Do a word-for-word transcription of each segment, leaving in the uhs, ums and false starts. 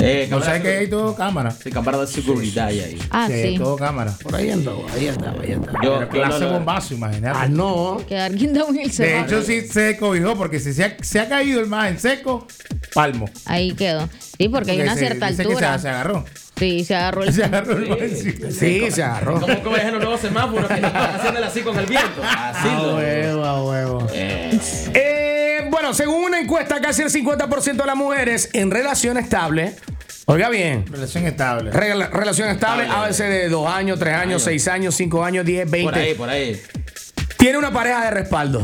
Eh, No sabes que hay todo cámara. Sí, cámara de seguridad hay ahí. Ah, Sí, sí. todo cámara. Por ahí andaba, ahí andaba, ahí andaba. Yo, Pero yo clase no lo- bombazo, imagínate. Ah, no. Quedar guindado en el De celular. hecho, sí se cobijó porque si se ha, se ha caído el más en seco, palmo. Ahí quedó. Sí, porque hay Porque una se- cierta dice altura. Que se, se agarró. Sí, se agarró el Se agarró el más encima. Sí, se agarró. ¿Cómo que ves en los nuevos semáforos que están haciéndole así con el viento? Así A lo. huevo, a huevo. Eh, Eh, bueno, según una encuesta, casi el cincuenta por ciento de las mujeres en relación estable, oiga bien, Relación estable. rela- relación estable, Estable. a veces de dos años, tres años, Años. seis años, cinco años, diez, por ahí, veinte, por ahí. tiene una pareja de respaldo,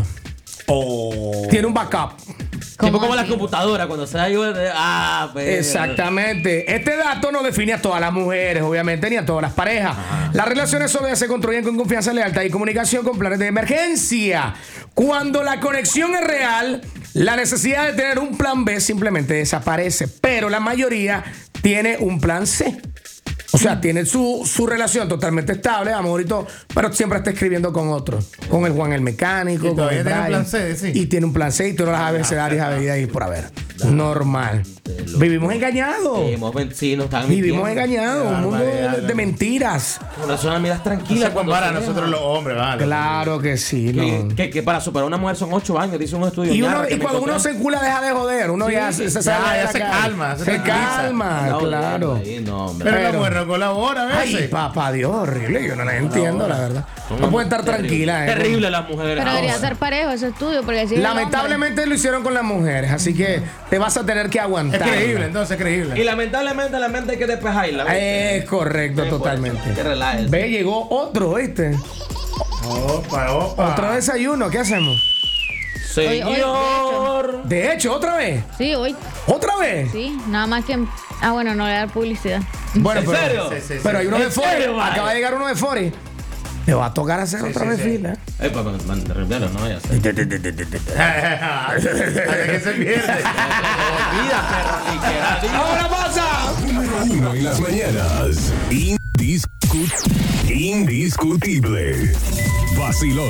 Oh. tiene un backup. Tipo como así? la computadora, cuando se da yo. Ah, pues. Exactamente. Este dato no define a todas las mujeres, obviamente, ni a todas las parejas. Las relaciones sólidas se construyen con confianza, lealtad y comunicación con planes de emergencia. Cuando la conexión es real, la necesidad de tener un plan B simplemente desaparece. Pero la mayoría tiene un plan C. O sea, tiene su, su relación totalmente estable, amor y todo, pero siempre está escribiendo con otro. Con el Juan el mecánico, Y con todavía el tiene un Brian. plan C, sí. Y tiene un plan C y todas las abecedarias habidas y por haber. Normal. Vivimos engañados. Vivimos ven- sí, nos están Vivimos mintiendo. engañados. Un mundo de, barbaridad, de mentiras. Una zona miras No tranquila. se cuando compara a se nosotros deja. los hombres, vale. Claro que sí. Que, No. que, que para superar a una mujer son ocho años, dice un estudio. Y, uno, ñarra que y me cuando uno encontré. se encula deja de joder. Uno ya se, se ya, sale de ya la se calle. calma, se Se tranquiliza. calma, Anda claro. oliendo ahí, no, hombre. Pero la Pero- mujer no colabora a Ay, veces. papá Dios, horrible. Yo no la entiendo, la verdad. No pueden estar Terrible. tranquilas. ¿eh? Terrible las mujeres. Pero debería ahora. ser parejo ese estudio, porque así es el Lamentablemente lo hicieron con las mujeres, así que te vas a tener que Es aguantar. creíble, entonces es creíble. Y lamentablemente la mente hay que despejarla. ¿viste? Es correcto, Sí, por totalmente. eso, que relajes. Ve, llegó otro, ¿viste? Opa, opa. Otro desayuno, ¿qué hacemos? Oye, oye, Señor. De hecho, otra vez. hombre. Sí, hoy ¿Otra vez? sí, nada más que. Ah, bueno, no le da publicidad. Bueno, ¿En pero, serio? Sí, sí, sí. pero hay uno ¿En de Fori. serio, vale? Acaba de llegar uno de Fori. Te va a tocar hacer otra sí, vez sí. fila. Eh, pues, man, man, revela, no vaya a ser. Hasta que se pierde. Vida, perra, y que así. ¡Ahora pasa! Número uno en las mañanas. Indiscut- indiscutible. Vacilón.